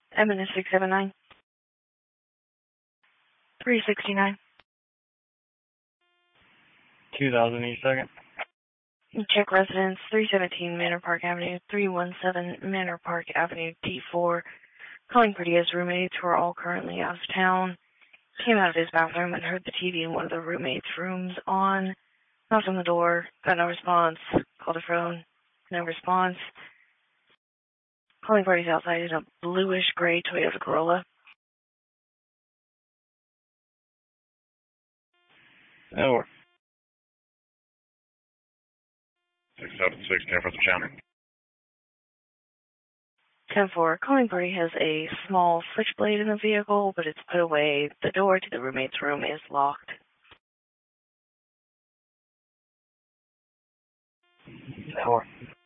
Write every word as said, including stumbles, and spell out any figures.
Edmund is six seven nine. three sixty-nine. two thousand each second. Check residence, three seventeen Manor Park Avenue, three one seven Manor Park Avenue, D four. Calling Perdia's roommates who are all currently out of town. Came out of his bathroom and heard the T V in one of the roommates' rooms on. Knocked on the door, got no response. Called a phone, no response. Calling parties outside in a bluish-gray Toyota Corolla. That'll work. six seven six, ten for the channel. ten four. Calling party has a small switchblade in the vehicle, but it's put away. The door to the roommate's room is locked. That'll work.